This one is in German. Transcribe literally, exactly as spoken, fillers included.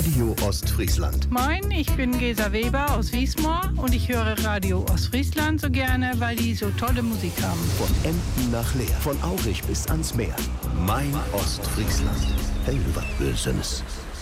Radio Ostfriesland. Moin, ich bin Gesa Weber aus Wiesmoor und ich höre Radio Ostfriesland so gerne, weil die so tolle Musik haben. Von Emden nach Leer, von Aurich bis ans Meer. Mein Ostfriesland. Hey, was Böses.